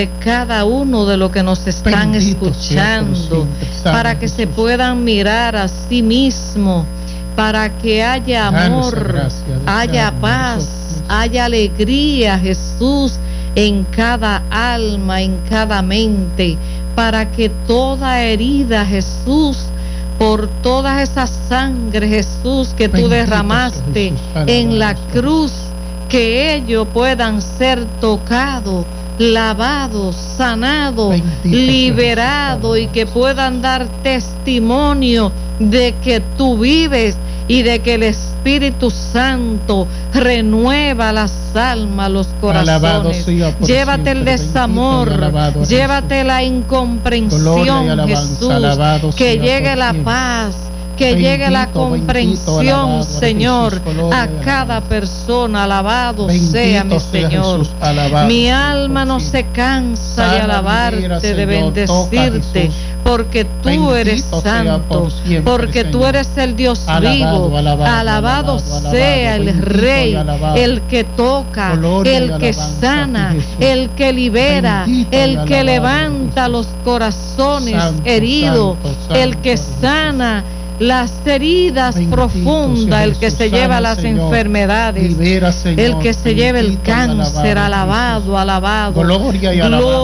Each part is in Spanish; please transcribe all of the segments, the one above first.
cada uno de los que nos están escuchando, para que se puedan mirar a sí mismos, para que haya amor, haya paz, haya alegría, Jesús, en cada alma, en cada mente, para que toda herida, Jesús, por toda esa sangre, Jesús, que tú derramaste en la cruz, que ellos puedan ser tocados, lavados, sanados, liberados, y que puedan dar testimonio de que tú vives y de que el Espíritu Santo renueva las almas, los corazones. Llévate el desamor, llévate la incomprensión, Jesús, que llegue la paz, que llegue la comprensión, Señor, a cada persona. Alabado sea mi Señor. Mi alma no se cansa de alabarte, de bendecirte, porque tú eres santo, porque tú eres el Dios vivo. Alabado sea el Rey, el que toca, el que sana, el que libera, el que levanta los corazones heridos, el que sana las heridas profundas, el que se lleva las enfermedades, el que se lleva el cáncer. Alabado, alabado. Gloria,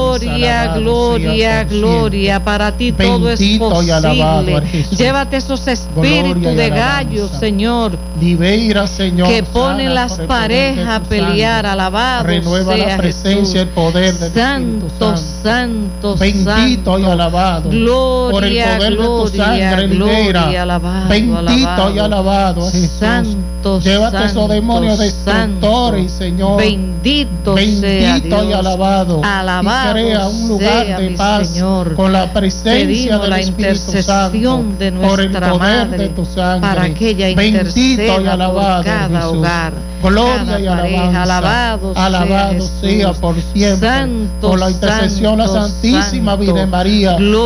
gloria, gloria. Para ti todo es posible. Llévate esos espíritus de gallos, Señor, que ponen las parejas a pelear. Alabado renueva la presencia, el poder de Santo, santo, bendito y alabado. Gloria, por el poder de tu sangre, gloria. Alabado, bendito alabado. y alabado, Jesús. Santo, llévate santo, esos demonios destructores, Señor. Bendito sea Dios. Y alabado. Alabado, y crea un lugar de paz, Señor, con la presencia del Espíritu Santo, de por el poder Madre, de tu sangre. para que ella bendito y alabado, por cada Jesús. hogar, Gloria cada y pareja. alabanza. Alabado sea por siempre. Santo, por la intercesión de la santo, Santísima santo. Virgen María.